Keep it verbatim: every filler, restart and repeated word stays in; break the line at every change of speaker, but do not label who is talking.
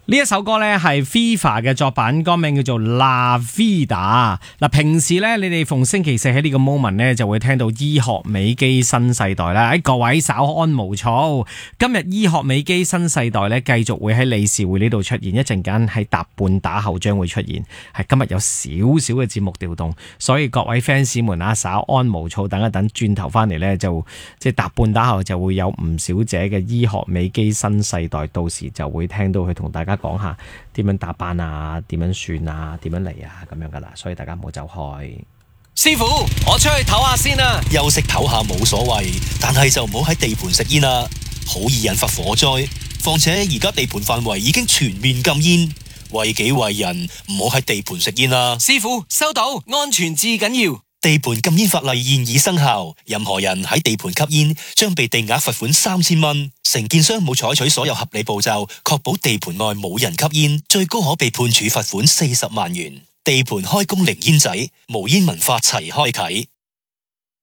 呢一首歌咧係 FIFA 嘅作品，歌名叫做 La Vida。嗱，平時咧你哋逢星期四喺呢個 moment 咧就會聽到醫學美肌新世代啦。喺各位稍安毋躁，今日醫學美肌新世代咧繼續會喺理事會呢度出現，一陣間喺搭半打後將會出現。係今日有少少嘅節目調動，所以各位 fans 們啊，稍安毋躁，等一等，轉頭翻嚟咧就即係搭半打後就會有吳小姐嘅醫學美肌新世代，到時就會聽到佢同大家講下點樣打扮啊，點樣算啊，點樣嚟啊，咁樣噶啦，所以大家唔好走開。
師傅，我出去唞下先啦。
休息唞下冇所謂，但係就唔好喺地盤食煙啦，好易引發火災。況且而家地盤範圍已經全面禁煙，為己為人，唔好喺地盤食煙啦。
師傅，收到，安全至緊要。
地盤禁煙法例現已生效，任何人喺地盤吸煙將被定額罰款三千蚊。承建商冇採取所有合理步驟，確保地盤內冇人吸煙，最高可被判處罰款四十萬元。地盤開工零煙仔，無煙文化齊開啟。